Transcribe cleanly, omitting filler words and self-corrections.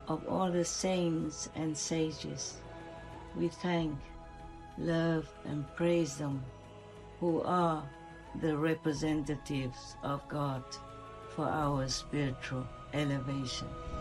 of all the saints and sages. We thank, love, and praise them, who are the representatives of God for our spiritual elevation.